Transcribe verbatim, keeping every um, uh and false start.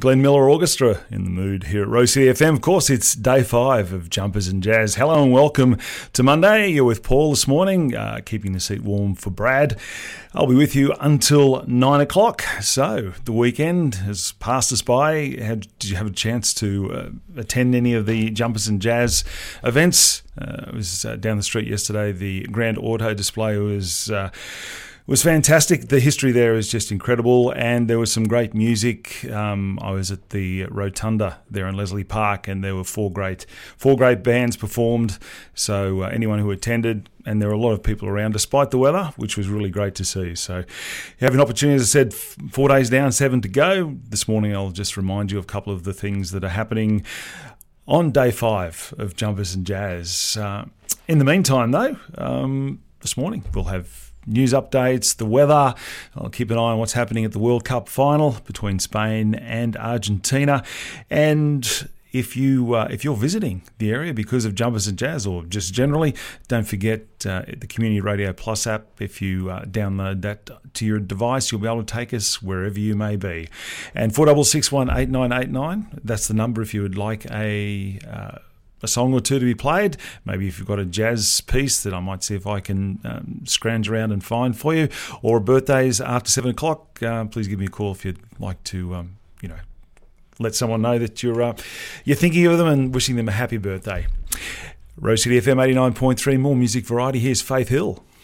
Glenn Miller Orchestra in the mood here at Rose City F M. Of course, it's day five of Jumpers and Jazz. Hello and welcome to Monday. You're with Paul this morning, uh, keeping the seat warm for Brad. I'll be with you until nine o'clock. So the weekend has passed us by. Had, did you have a chance to uh, attend any of the Jumpers and Jazz events? Uh, I was uh, down the street yesterday. The Grand Auto display was... Uh, It was fantastic. The history there is just incredible, and there was some great music. Um, I was at the Rotunda there in Leslie Park, and there were four great four great bands performed. So uh, anyone who attended, and there were a lot of people around despite the weather, which was really great to see. So you have an opportunity, as I said, four days down, seven to go. This morning I'll just remind you of a couple of the things that are happening on day five of Jumpers and Jazz. Uh, in the meantime, though, um, this morning we'll have news updates, the weather. I'll keep an eye on what's happening at the World Cup final between Spain and Argentina. And if you uh, if you're visiting the area because of Jumpers and Jazz, or just generally, don't forget uh, the Community Radio Plus app. If you uh, download that to your device, you'll be able to take us wherever you may be. And four six six one eight nine eight nine. That's the number if you would like a. Uh, a song or two to be played. Maybe if you've got a jazz piece that I might see if I can um, scrounge around and find for you, or birthdays after seven o'clock, uh, please give me a call if you'd like to, um, you know, let someone know that you're uh, you're thinking of them and wishing them a happy birthday. Rose City F M eighty-nine point three, more music variety. Here's Faith Hill.